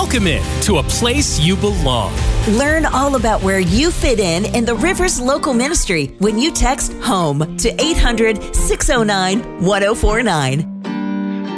Welcome to a place you belong. Learn all about where you fit in the Rivers Local Ministry when you text HOME to 800-609-1049.